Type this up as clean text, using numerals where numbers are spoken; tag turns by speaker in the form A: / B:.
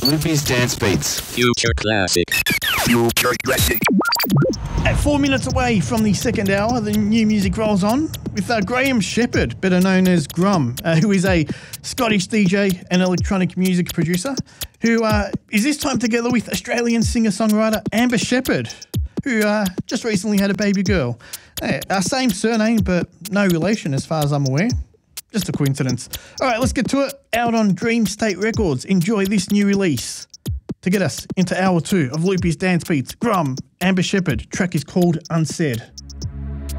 A: Loopy's Dance Beats.
B: Future Classic.
C: Future Classic.
D: At 4 minutes away from the second hour, the new music rolls on with Graham Shepherd, better known as Grum, who is a Scottish DJ and electronic music producer, who is this time together with Australian singer-songwriter Amber Shepherd, who just recently had a baby girl. Same surname, but no relation as far as I'm aware. Just a coincidence. All right, let's get to it. Out on Dream State Records. Enjoy this new release. To get us into hour 2 of Loopy's Dance Beats, Grum, Amber Shepherd. Track is called Unsaid.